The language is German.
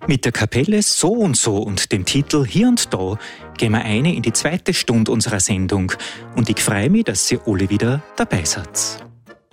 Mit der Kapelle So und So und dem Titel Hier und Da gehen wir eine in die zweite Stunde unserer Sendung und ich freue mich, dass ihr alle wieder dabei seid.